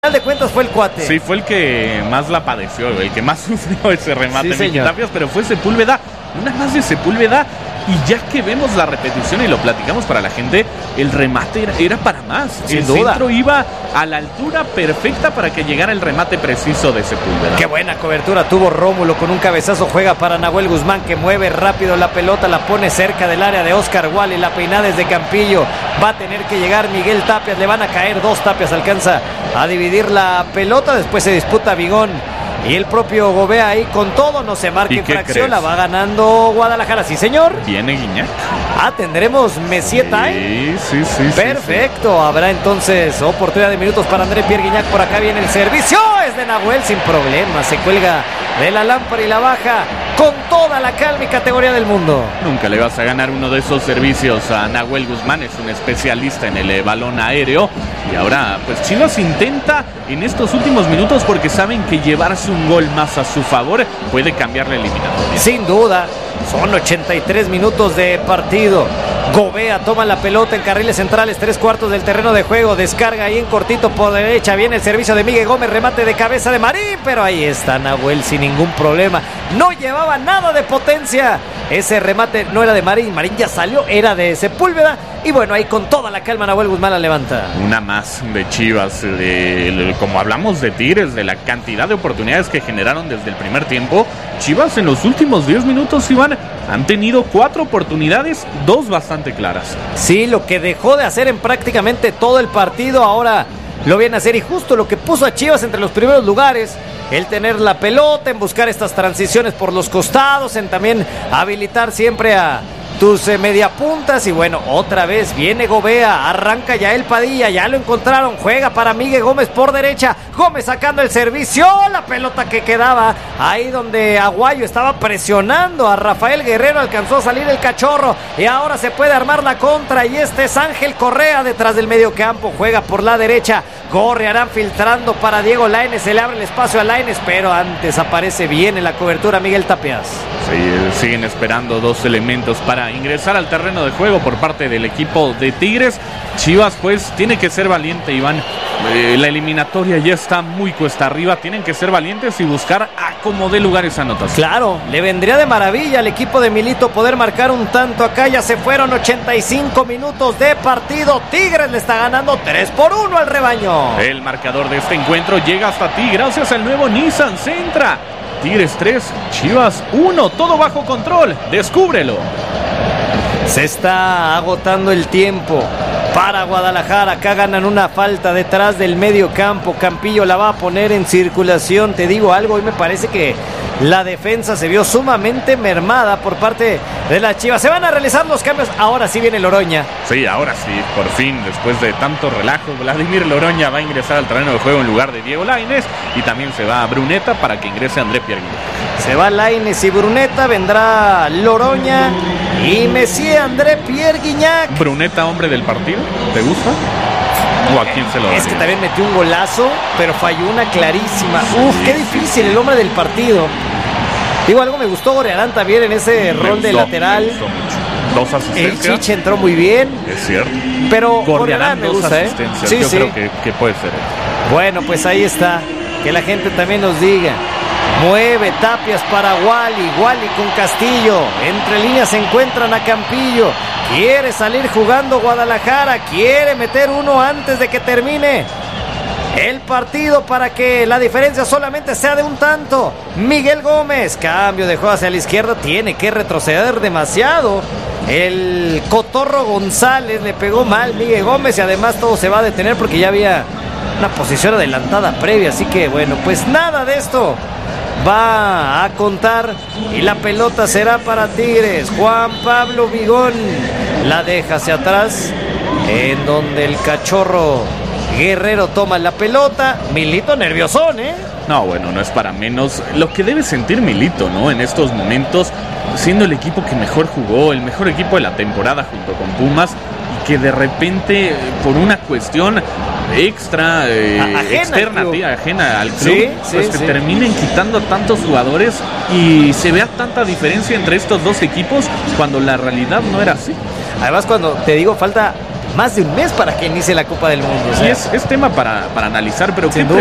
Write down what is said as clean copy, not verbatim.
Al final de cuentas fue el cuate. Sí, fue el que más la padeció, el que más sufrió ese remate, sí, Miki Tapias, pero fue Sepúlveda, una más de Sepúlveda. Y ya que vemos la repetición y lo platicamos para la gente, el remate era para más. Sin duda. El centro iba a la altura perfecta para que llegara el remate preciso de Sepúlveda. Qué buena cobertura tuvo Rómulo con un cabezazo. Juega para Nahuel Guzmán, que mueve rápido la pelota, la pone cerca del área de Oscar Wally. La peinada desde Campillo. Va a tener que llegar Miguel Tapias. Le van a caer dos. Tapias alcanza a dividir la pelota. Después se disputa Vigón y el propio Gobea ahí con todo. No se marca infracción. La va ganando Guadalajara. Sí, señor. Viene Guiñac. Tendremos Messieta ahí. Sí. Perfecto. Sí. Habrá entonces oportunidad de minutos para André Pierre Guiñac. Por acá viene el servicio. Es de Nahuel sin problema. Se cuelga de la lámpara y la baja con toda la calma y categoría del mundo. Nunca le vas a ganar uno de esos servicios a Nahuel Guzmán. Es un especialista en el balón aéreo. Y ahora pues Chivas intenta en estos últimos minutos, porque saben que llevarse un gol más a su favor puede cambiar la eliminatoria. Sin duda. Son 83 minutos de partido. Gobea toma la pelota en carriles centrales, 3/4 del terreno de juego. Descarga ahí en cortito por derecha. Viene el servicio de Miguel Gómez. Remate de cabeza de Marín. Pero ahí está Nahuel sin ningún problema. No llevaba nada de potencia. Ese remate no era de Marín. Marín ya salió. Era de Sepúlveda. Y bueno, ahí con toda la calma Nahuel Guzmán la levanta. Una más de Chivas. Como hablamos de Tigres, de la cantidad de oportunidades que generaron desde el primer tiempo. Chivas en los últimos 10 minutos, Iván, han tenido 4 oportunidades, 2 bastante claras. Sí, lo que dejó de hacer en prácticamente todo el partido, ahora lo viene a hacer. Y justo lo que puso a Chivas entre los primeros lugares, el tener la pelota, en buscar estas transiciones por los costados, en también habilitar siempre a tus mediapuntas. Y bueno, otra vez viene Gobea, arranca ya el Padilla, ya lo encontraron, juega para Miguel Gómez por derecha, Gómez sacando el servicio, la pelota que quedaba ahí donde Aguayo estaba presionando a Rafael Guerrero, alcanzó a salir el Cachorro y ahora se puede armar la contra. Y este es Ángel Correa detrás del medio campo, juega por la derecha, Gorriarán filtrando para Diego Lainez, se le abre el espacio a Lainez, pero antes aparece bien en la cobertura Miguel Tapias. Sí, siguen esperando 2 elementos para ingresar al terreno de juego por parte del equipo de Tigres. Chivas pues tiene que ser valiente, Iván. La eliminatoria ya está muy cuesta arriba. Tienen que ser valientes y buscar a como dé lugar esa anotación. Claro, le vendría de maravilla al equipo de Milito poder marcar un tanto acá. Ya se fueron 85 minutos de partido. Tigres le está ganando 3-1 al rebaño. El marcador de este encuentro llega hasta ti gracias al nuevo Nissan Sentra. Tigres 3, Chivas 1, todo bajo control. Descúbrelo. Se está agotando el tiempo para Guadalajara. Acá ganan una falta detrás del medio campo. Campillo la va a poner en circulación. Te digo algo, hoy me parece que la defensa se vio sumamente mermada por parte de la Chivas. Se van a realizar los cambios. Ahora sí viene Loroña. Sí, ahora sí, por fin, después de tanto relajo, Vladimir Loroña va a ingresar al terreno de juego en lugar de Diego Lainez. Y también se va a Bruneta para que ingrese André Pierre Guiñac. Se va Lainez y Bruneta, vendrá Loroña y Messier André Pierre Guiñac. Bruneta, hombre del partido, ¿te gusta? ¿O a quién se lo Es que también metió un golazo, pero falló una clarísima. Qué difícil el hombre del partido. Digo, algo me gustó Gorriarán también en ese rol de lateral. Me gustó mucho. 2 asistencias. El Chiche entró muy bien. Es cierto. Pero Gorriarán me 2 gusta, asistencias. Sí, Yo sí. creo que puede ser. Bueno, pues ahí está. Que la gente también nos diga. Mueve Tapias para Wally con Castillo. Entre líneas se encuentran a Campillo. Quiere salir jugando Guadalajara. Quiere meter uno antes de que termine el partido para que la diferencia solamente sea de un tanto. Miguel Gómez, cambio de juego hacia la izquierda. Tiene que retroceder demasiado. El Cotorro González le pegó mal Miguel Gómez y además todo se va a detener porque ya había una posición adelantada previa. Así que bueno, pues nada de esto va a contar y la pelota será para Tigres. Juan Pablo Vigón la deja hacia atrás, en donde el Cachorro Guerrero toma la pelota. Milito nerviosón, No, bueno, no es para menos lo que debe sentir Milito, ¿no? En estos momentos, siendo el equipo que mejor jugó, el mejor equipo de la temporada junto con Pumas, y que de repente, por una cuestión extra, externa, ajena al club, pues te terminen quitando a tantos jugadores y se vea tanta diferencia entre estos dos equipos cuando la realidad no era así. Además, cuando te digo falta más de un mes para que inicie la Copa del Mundo. O sea, y es tema para analizar, pero sin ¿qué duda.